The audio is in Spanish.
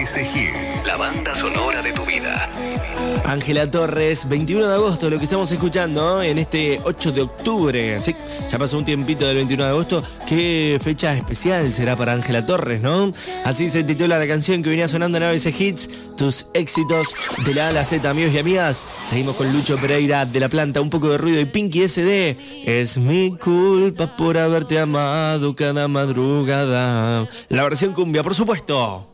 ABC Hits, la banda sonora de tu vida. Ángela Torres, 21 de agosto, lo que estamos escuchando en este 8 de octubre. Sí, ya pasó un tiempito del 21 de agosto. Qué fecha especial será para Ángela Torres, ¿no? Así se titula la canción que venía sonando en ABC Hits, tus éxitos de la A a la Z, amigos y amigas. Seguimos con Lucho Pereira de La Planta, un poco de ruido y Pinky SD. Es mi culpa por haberte amado cada madrugada. La versión cumbia, por supuesto.